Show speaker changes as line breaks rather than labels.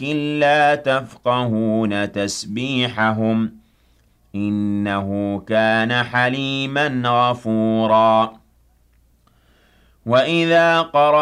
وَلَٰكِن لَّا تَفْقَهُونَ تَسْبِيحَهُمْ ۗ إِنَّهُ كَانَ حَلِيمًا غَفُورًا وَإِذَا